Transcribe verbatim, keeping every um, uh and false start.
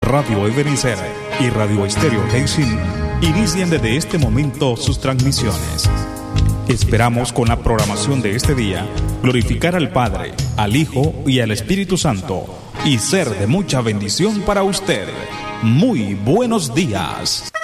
Radio Ebenezer y Radio Estéreo Hexin inician desde este momento sus transmisiones. Esperamos con la programación de este día glorificar al Padre, al Hijo y al Espíritu Santo y ser de mucha bendición para usted. Muy buenos días.